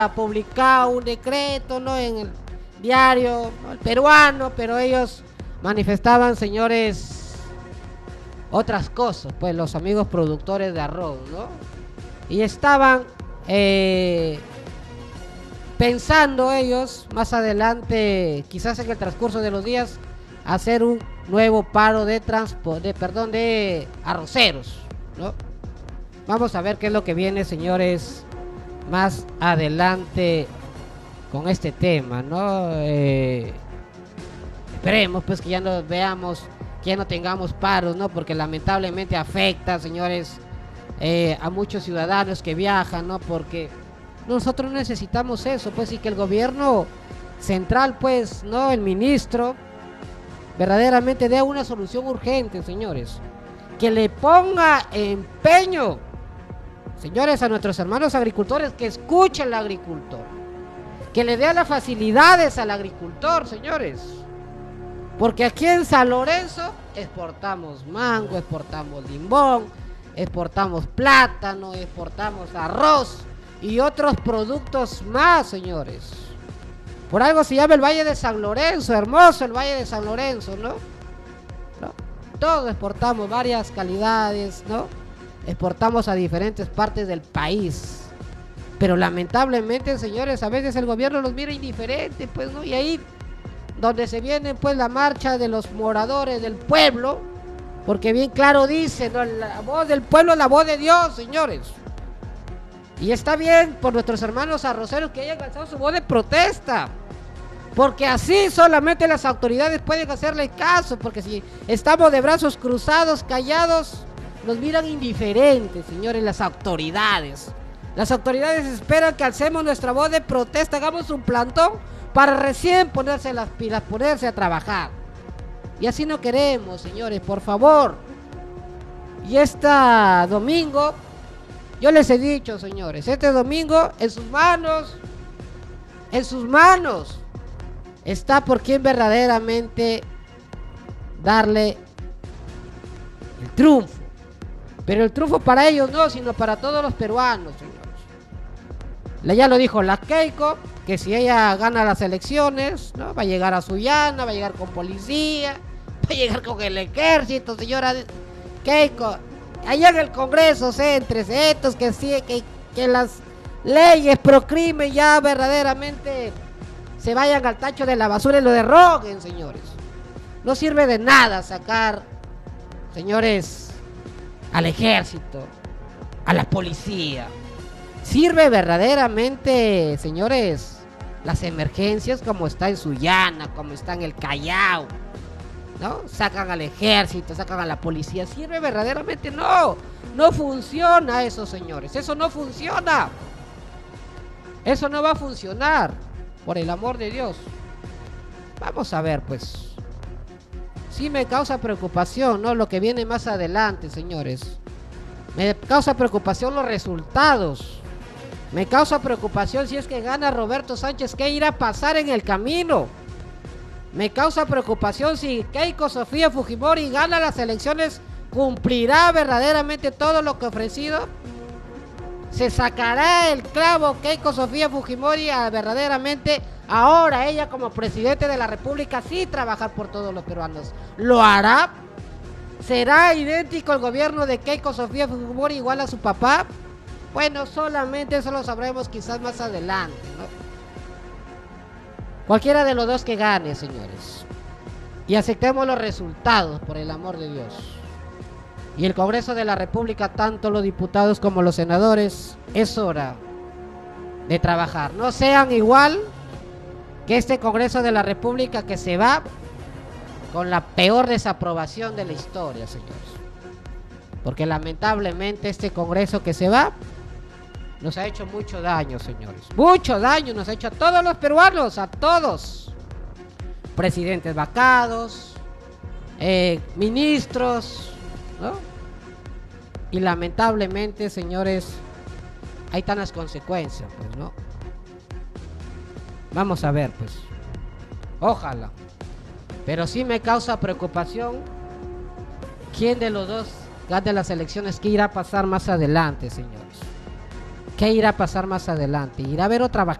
publicado un decreto, ¿no?, en el diario, ¿no?, el peruano, pero ellos manifestaban, señores, otras cosas, pues los amigos productores de arroz, ¿no? Y estaban pensando ellos más adelante, quizás en el transcurso de los días, hacer un nuevo paro de transporte, de arroceros, ¿no? Vamos a ver qué es lo que viene, señores, más adelante con este tema, ¿no? Esperemos pues que ya no veamos, que ya no tengamos paros, ¿no? Porque lamentablemente afecta, señores, a muchos ciudadanos que viajan, ¿no? Porque nosotros necesitamos eso, pues, y que el gobierno central, pues, ¿no?, el ministro verdaderamente dé una solución urgente, señores, que le ponga empeño, señores, a nuestros hermanos agricultores, que escuchen al agricultor, que le dé las facilidades al agricultor, señores, porque aquí en San Lorenzo exportamos mango, exportamos limón, exportamos plátano, exportamos arroz y otros productos más, señores. Por algo se llama el Valle de San Lorenzo, hermoso el Valle de San Lorenzo, ¿no? Todo exportamos, varias calidades, ¿no? Exportamos a diferentes partes del país. Pero lamentablemente, señores, a veces el gobierno los mira indiferente, pues, ¿no? Y ahí donde se viene, pues, la marcha de los moradores del pueblo, porque bien claro dice, ¿no?, la voz del pueblo es la voz de Dios, señores. Y está bien por nuestros hermanos arroceros que hayan alzado su voz de protesta, porque así solamente las autoridades pueden hacerle caso, porque si estamos de brazos cruzados, callados, nos miran indiferentes, señores, las autoridades. Las autoridades esperan que alcemos nuestra voz de protesta, hagamos un plantón para recién ponerse las pilas, ponerse a trabajar. Y así no queremos, señores, por favor. Y este domingo, yo les he dicho, señores, este domingo en sus manos está por quien verdaderamente darle el triunfo. Pero el triunfo para ellos no, sino para todos los peruanos, señores. Ya lo dijo la Keiko, que si ella gana las elecciones, ¿no?, va a llegar a Sullana, va a llegar con policía, va a llegar con el ejército, señora Keiko. Allá en el Congreso, céntrese, estos que sí, que las leyes pro crimen ya verdaderamente se vayan al tacho de la basura y lo derroguen, señores. No sirve de nada sacar, señores, al ejército, a la policía. Sirve verdaderamente, señores, las emergencias como está en Sullana, como está en el Callao, ¿no? Sacan al ejército, sacan a la policía. ¿Sirve verdaderamente? No, no funciona eso, señores. Eso no funciona. Eso no va a funcionar, por el amor de Dios. Vamos a ver, pues. Sí me causa preocupación, ¿no?, lo que viene más adelante, señores. Me causa preocupación los resultados. Me causa preocupación si es que gana Roberto Sánchez, ¿qué irá a pasar en el camino? Me causa preocupación si Keiko Sofía Fujimori gana las elecciones, ¿cumplirá verdaderamente todo lo que ha ofrecido? ¿Se sacará el clavo Keiko Sofía Fujimori a verdaderamente ahora ella como presidente de la República sí trabajar por todos los peruanos? ¿Lo hará? ¿Será idéntico el gobierno de Keiko Sofía Fujimori igual a su papá? Bueno, solamente eso lo sabremos quizás más adelante, ¿no? Cualquiera de los dos que gane, señores. Y aceptemos los resultados, por el amor de Dios. Y el Congreso de la República, tanto los diputados como los senadores, es hora de trabajar. No sean igual que este Congreso de la República que se va con la peor desaprobación de la historia, señores. Porque lamentablemente este Congreso que se va nos ha hecho mucho daño, señores. Mucho daño nos ha hecho a todos los peruanos, a todos. Presidentes vacados, ministros, ¿no? Y lamentablemente, señores, ahí están las consecuencias, pues, ¿no? Vamos a ver, pues. Ojalá. Pero sí me causa preocupación quién de los dos gane las elecciones, qué irá a pasar más adelante, señores. ¿Qué irá a pasar más adelante? ¿Irá a haber otra